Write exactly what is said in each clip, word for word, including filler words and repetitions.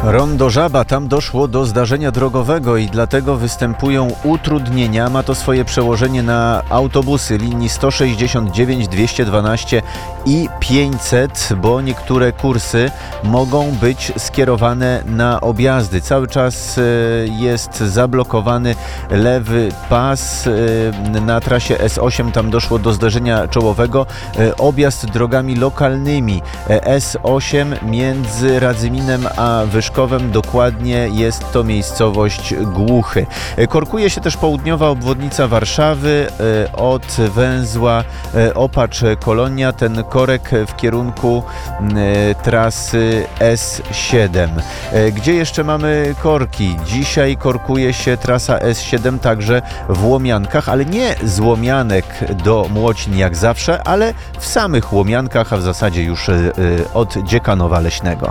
Rondo Żaba, tam doszło do zdarzenia drogowego i dlatego występują utrudnienia. Ma to swoje przełożenie na autobusy linii sto sześćdziesiąt dziewięć, dwieście dwanaście i pięćset, bo niektóre kursy mogą być skierowane na objazdy. Cały czas jest zablokowany lewy pas na trasie S osiem, tam doszło do zdarzenia czołowego. Objazd drogami lokalnymi S osiem między Radzyminem a Wyszkowem, dokładnie jest to miejscowość Głuchy. Korkuje się też południowa obwodnica Warszawy od węzła Opacz-Kolonia, ten korek w kierunku trasy S siedem. Gdzie jeszcze mamy korki? Dzisiaj korkuje się trasa S siedem także w Łomiankach, ale nie z Łomianek do Młocin jak zawsze, ale w samych Łomiankach, a w zasadzie już od Dziekanowa Leśnego.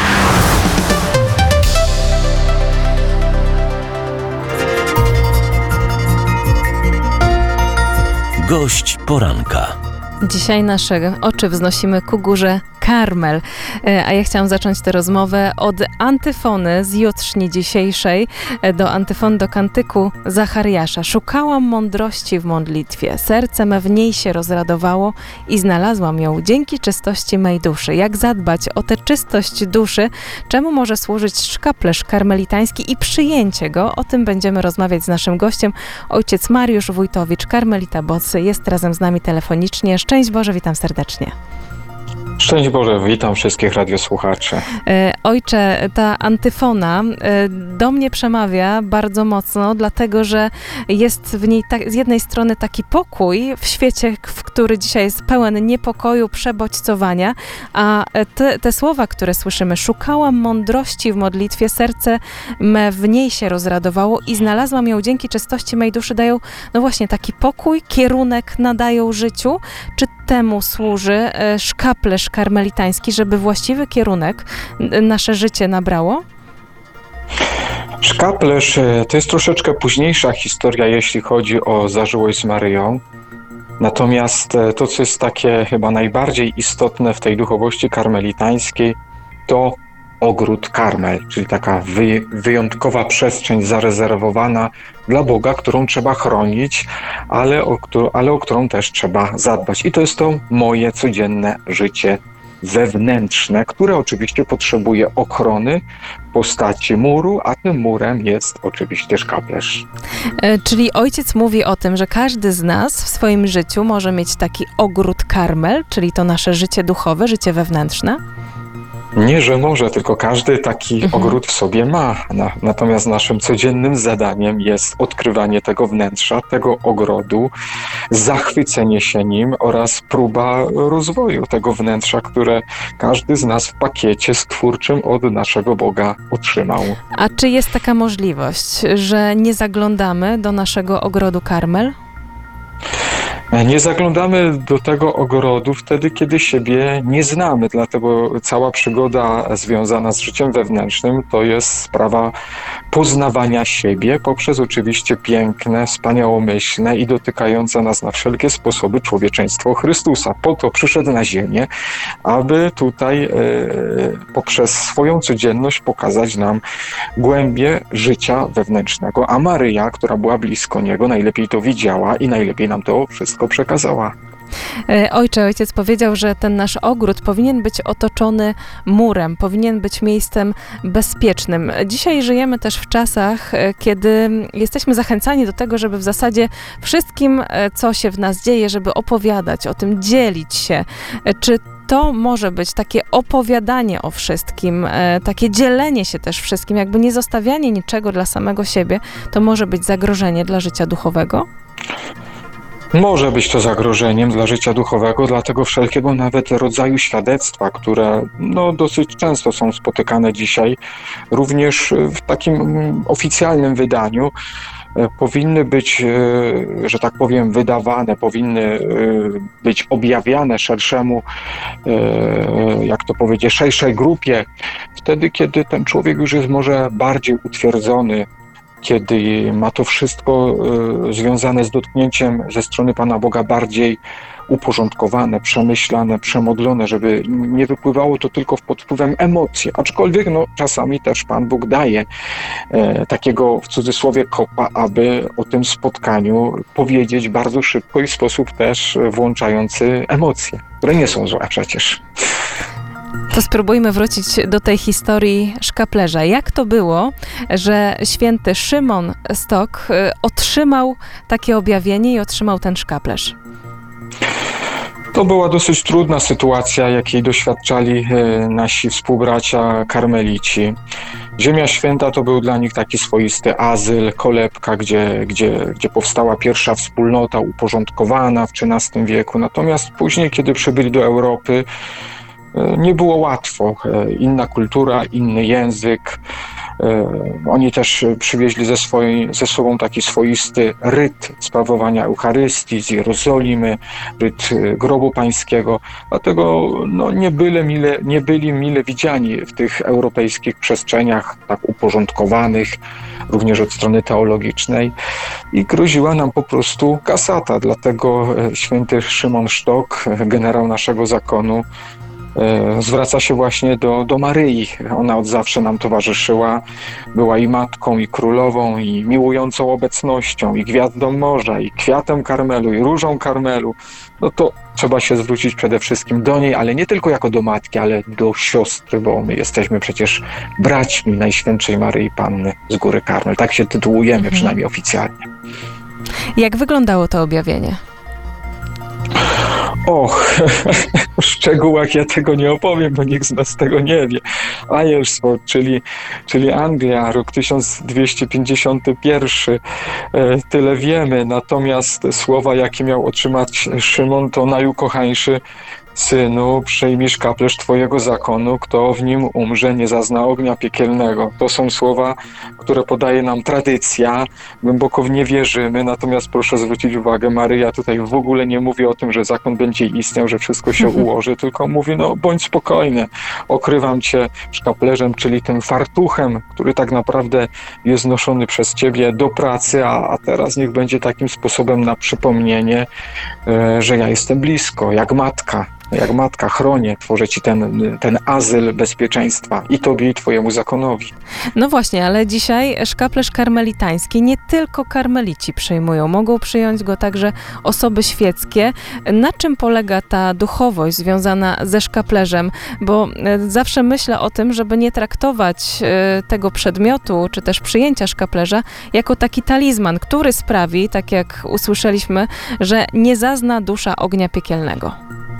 Gość poranka. Dzisiaj nasze oczy wznosimy ku górze Karmel, a ja chciałam zacząć tę rozmowę od antyfony z jutrzni dzisiejszej, do antyfony do kantyku Zachariasza. Szukałam mądrości w modlitwie, serce me w niej się rozradowało i znalazłam ją dzięki czystości mej duszy. Jak zadbać o tę czystość duszy? Czemu może służyć szkaplerz karmelitański i przyjęcie go? O tym będziemy rozmawiać z naszym gościem. Ojciec Mariusz Wójtowicz, karmelita Bocy, jest razem z nami telefonicznie. Szczęść Boże, witam serdecznie. Szczęść Boże, witam wszystkich radiosłuchaczy. Ojcze, ta antyfona do mnie przemawia bardzo mocno, dlatego że jest w niej tak, z jednej strony taki pokój w świecie, w który dzisiaj jest pełen niepokoju, przebodźcowania, a te, te słowa, które słyszymy, szukałam mądrości w modlitwie, serce me w niej się rozradowało i znalazłam ją dzięki czystości mej duszy, dają no właśnie taki pokój, kierunek nadają życiu. Czy temu służy szkaplerz karmelitański, żeby właściwy kierunek nasze życie nabrało? Szkaplerz to jest troszeczkę późniejsza historia, jeśli chodzi o zażyłość z Maryją. Natomiast to, co jest takie chyba najbardziej istotne w tej duchowości karmelitańskiej, to ogród Karmel, czyli taka wy, wyjątkowa przestrzeń zarezerwowana dla Boga, którą trzeba chronić, ale o, ale o którą też trzeba zadbać. I to jest to moje codzienne życie wewnętrzne, które oczywiście potrzebuje ochrony w postaci muru, a tym murem jest oczywiście szkaplerz. Czyli ojciec mówi o tym, że każdy z nas w swoim życiu może mieć taki ogród Karmel, czyli to nasze życie duchowe, życie wewnętrzne? Nie, że może, tylko każdy taki mhm. ogród w sobie ma. Na, natomiast naszym codziennym zadaniem jest odkrywanie tego wnętrza, tego ogrodu, zachwycenie się nim oraz próba rozwoju tego wnętrza, które każdy z nas w pakiecie stwórczym od naszego Boga otrzymał. A czy jest taka możliwość, że nie zaglądamy do naszego ogrodu Karmel? Nie zaglądamy do tego ogrodu wtedy, kiedy siebie nie znamy, dlatego cała przygoda związana z życiem wewnętrznym to jest sprawa poznawania siebie poprzez oczywiście piękne, wspaniałomyślne i dotykające nas na wszelkie sposoby człowieczeństwo Chrystusa. Po to przyszedł na ziemię, aby tutaj e, poprzez swoją codzienność pokazać nam głębię życia wewnętrznego, a Maryja, która była blisko Niego, najlepiej to widziała i najlepiej nam to wszystko przekazała. Ojcze, ojciec powiedział, że ten nasz ogród powinien być otoczony murem, powinien być miejscem bezpiecznym. Dzisiaj żyjemy też w czasach, kiedy jesteśmy zachęcani do tego, żeby w zasadzie wszystkim, co się w nas dzieje, żeby opowiadać o tym, dzielić się. Czy to może być takie opowiadanie o wszystkim, takie dzielenie się też wszystkim, jakby nie zostawianie niczego dla samego siebie, to może być zagrożenie dla życia duchowego? Może być to zagrożeniem dla życia duchowego, dlatego wszelkiego nawet rodzaju świadectwa, które no, dosyć często są spotykane dzisiaj, również w takim oficjalnym wydaniu, powinny być, że tak powiem, wydawane, powinny być objawiane szerszemu, jak to powiedzieć, szerszej grupie, wtedy, kiedy ten człowiek już jest może bardziej utwierdzony, kiedy ma to wszystko związane z dotknięciem ze strony Pana Boga bardziej uporządkowane, przemyślane, przemodlone, żeby nie wypływało to tylko pod wpływem emocji. Aczkolwiek no, czasami też Pan Bóg daje e, takiego w cudzysłowie kopa, aby o tym spotkaniu powiedzieć bardzo szybko i w sposób też włączający emocje, które nie są złe przecież. To spróbujmy wrócić do tej historii szkaplerza. Jak to było, że święty Szymon Stok y, otrzymał takie objawienie i otrzymał ten szkaplerz? To była dosyć trudna sytuacja, jakiej doświadczali e, nasi współbracia karmelici. Ziemia Święta to był dla nich taki swoisty azyl, kolebka, gdzie, gdzie, gdzie powstała pierwsza wspólnota uporządkowana w trzynastym wieku. Natomiast później, kiedy przybyli do Europy, nie było łatwo. Inna kultura, inny język. Oni też przywieźli ze, swojej, ze sobą taki swoisty ryt sprawowania Eucharystii z Jerozolimy, ryt grobu pańskiego. Dlatego no, nie, byle mile, nie byli mile widziani w tych europejskich przestrzeniach tak uporządkowanych, również od strony teologicznej. I groziła nam po prostu kasata. Dlatego święty Szymon Sztok, generał naszego zakonu, zwraca się właśnie do, do Maryi. Ona od zawsze nam towarzyszyła. Była i matką, i królową, i miłującą obecnością, i gwiazdą morza, i kwiatem Karmelu, i różą Karmelu. No to trzeba się zwrócić przede wszystkim do niej, ale nie tylko jako do matki, ale do siostry, bo my jesteśmy przecież braćmi Najświętszej Maryi Panny z Góry Karmel. Tak się tytułujemy, mhm. przynajmniej oficjalnie. Jak wyglądało to objawienie? Och, w szczegółach ja tego nie opowiem, bo nikt z nas tego nie wie. Aylesford, czyli, czyli Anglia, rok tysiąc dwieście pięćdziesiąty pierwszy, tyle wiemy. Natomiast słowa, jakie miał otrzymać Szymon, to najukochańszy Synu, przyjmij szkaplerz Twojego zakonu, kto w nim umrze, nie zazna ognia piekielnego. To są słowa, które podaje nam tradycja. Głęboko w nie wierzymy, natomiast proszę zwrócić uwagę, Maryja tutaj w ogóle nie mówi o tym, że zakon będzie istniał, że wszystko się ułoży, tylko mówi, no bądź spokojny, okrywam Cię szkaplerzem, czyli tym fartuchem, który tak naprawdę jest noszony przez Ciebie do pracy, a, a teraz niech będzie takim sposobem na przypomnienie, e, że ja jestem blisko, jak matka. Jak matka chronię, tworzę Ci ten, ten azyl bezpieczeństwa i Tobie, i Twojemu zakonowi. No właśnie, ale dzisiaj szkaplerz karmelitański nie tylko karmelici przyjmują, mogą przyjąć go także osoby świeckie. Na czym polega ta duchowość związana ze szkaplerzem? Bo zawsze myślę o tym, żeby nie traktować tego przedmiotu, czy też przyjęcia szkaplerza jako taki talizman, który sprawi, tak jak usłyszeliśmy, że nie zazna dusza ognia piekielnego.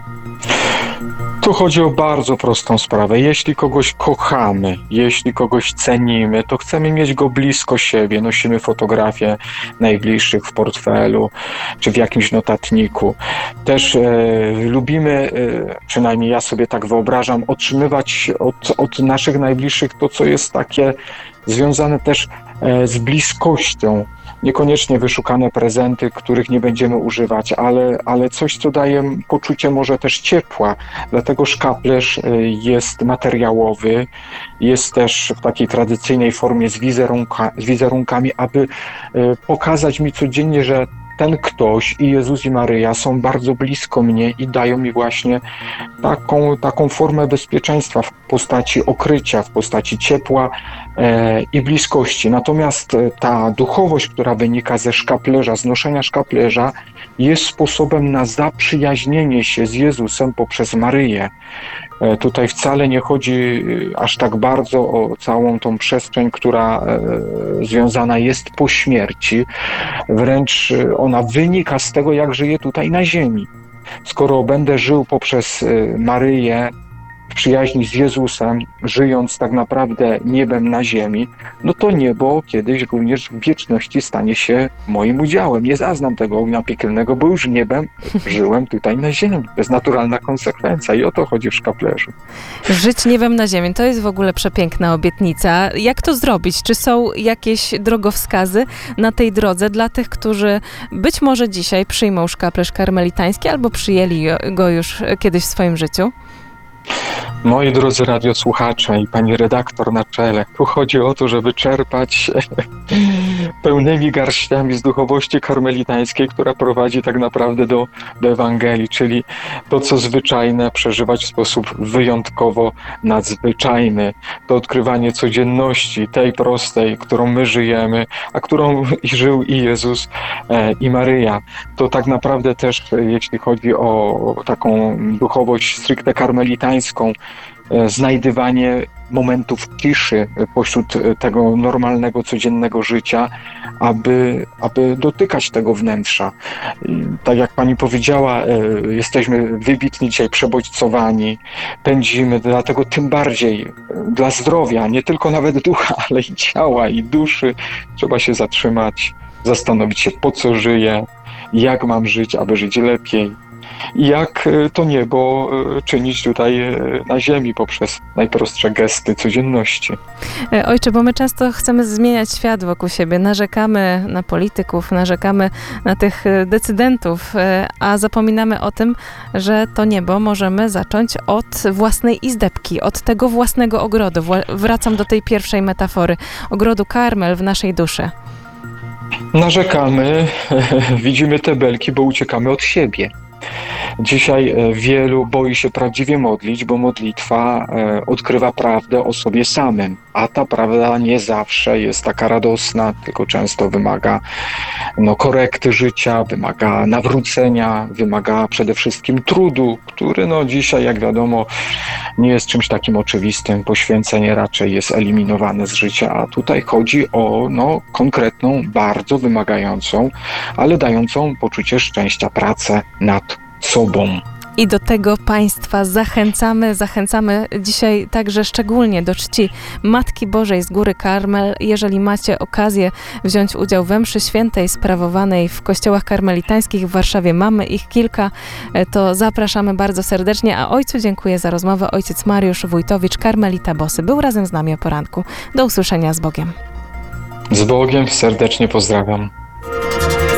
Tu chodzi o bardzo prostą sprawę. Jeśli kogoś kochamy, jeśli kogoś cenimy, to chcemy mieć go blisko siebie. Nosimy fotografie najbliższych w portfelu czy w jakimś notatniku. Też e, lubimy, e, przynajmniej ja sobie tak wyobrażam, otrzymywać od, od naszych najbliższych to, co jest takie związane też e, z bliskością. Niekoniecznie wyszukane prezenty, których nie będziemy używać, ale, ale coś, co daje poczucie może też ciepła. Dlatego szkaplerz jest materiałowy, jest też w takiej tradycyjnej formie z, wizerunka, z wizerunkami, aby pokazać mi codziennie, że ten ktoś i Jezus i Maryja są bardzo blisko mnie i dają mi właśnie taką, taką formę bezpieczeństwa w postaci okrycia, w postaci ciepła e, i bliskości. Natomiast ta duchowość, która wynika ze szkaplerza, z noszenia szkaplerza, jest sposobem na zaprzyjaźnienie się z Jezusem poprzez Maryję. E, tutaj wcale nie chodzi aż tak bardzo o całą tą przestrzeń, która e, związana jest po śmierci. Wręcz ona wynika z tego, jak żyję tutaj na ziemi. Skoro będę żył poprzez Maryję, w przyjaźni z Jezusem, żyjąc tak naprawdę niebem na ziemi, no to niebo kiedyś również w wieczności stanie się moim udziałem. Nie zaznam tego ognia piekielnego, bo już niebem żyłem tutaj na ziemi. To jest naturalna konsekwencja i o to chodzi w szkaplerzu. Żyć niebem na ziemi, to jest w ogóle przepiękna obietnica. Jak to zrobić? Czy są jakieś drogowskazy na tej drodze dla tych, którzy być może dzisiaj przyjmą szkaplerz karmelitański albo przyjęli go już kiedyś w swoim życiu? Moi drodzy radiosłuchacze i pani redaktor na czele, tu chodzi o to, żeby czerpać pełnymi garściami z duchowości karmelitańskiej, która prowadzi tak naprawdę do, do Ewangelii, czyli to, co zwyczajne, przeżywać w sposób wyjątkowo nadzwyczajny. To odkrywanie codzienności, tej prostej, którą my żyjemy, a którą i żył i Jezus, e, i Maryja. To tak naprawdę też, jeśli chodzi o taką duchowość stricte karmelitańską, znajdywanie momentów ciszy pośród tego normalnego, codziennego życia, aby, aby dotykać tego wnętrza. I tak jak pani powiedziała, jesteśmy wybitnie dzisiaj przebodźcowani, pędzimy, dlatego tym bardziej dla zdrowia, nie tylko nawet ducha, ale i ciała, i duszy, trzeba się zatrzymać, zastanowić się, po co żyję, jak mam żyć, aby żyć lepiej. I jak to niebo czynić tutaj na ziemi poprzez najprostsze gesty codzienności. Ojcze, bo my często chcemy zmieniać świat wokół siebie, narzekamy na polityków, narzekamy na tych decydentów, a zapominamy o tym, że to niebo możemy zacząć od własnej izdebki, od tego własnego ogrodu. Wracam do tej pierwszej metafory, ogrodu Karmel w naszej duszy. Narzekamy, widzimy te belki, bo uciekamy od siebie. Dzisiaj wielu boi się prawdziwie modlić, bo modlitwa odkrywa prawdę o sobie samym, a ta prawda nie zawsze jest taka radosna, tylko często wymaga no, korekty życia, wymaga nawrócenia, wymaga przede wszystkim trudu, który no, dzisiaj, jak wiadomo, nie jest czymś takim oczywistym. Poświęcenie raczej jest eliminowane z życia, a tutaj chodzi o no, konkretną, bardzo wymagającą, ale dającą poczucie szczęścia pracę nad sobą. I do tego Państwa zachęcamy, zachęcamy dzisiaj także szczególnie do czci Matki Bożej z Góry Karmel. Jeżeli macie okazję wziąć udział we mszy świętej sprawowanej w kościołach karmelitańskich w Warszawie, mamy ich kilka, to zapraszamy bardzo serdecznie, a ojcu dziękuję za rozmowę. Ojciec Mariusz Wójtowicz, karmelita Bosy, był razem z nami o poranku. Do usłyszenia, z Bogiem. Z Bogiem, serdecznie pozdrawiam.